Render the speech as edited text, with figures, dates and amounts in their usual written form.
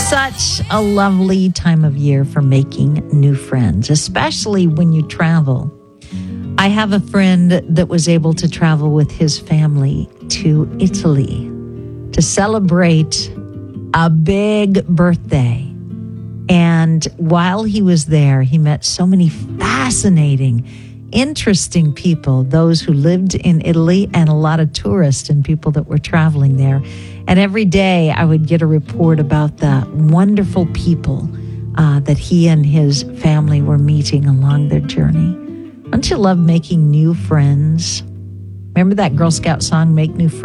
Such a lovely time of year for making new friends, especially when you travel. I have a friend that was able to travel with his family to Italy to celebrate a big birthday. And while he was there, he met so many fascinating, interesting people, those who lived in Italy and a lot of tourists and people that were traveling there. And every day I would get a report about the wonderful people that he and his family were meeting along their journey. Don't you love making new friends? Remember that Girl Scout song, Make New Friends?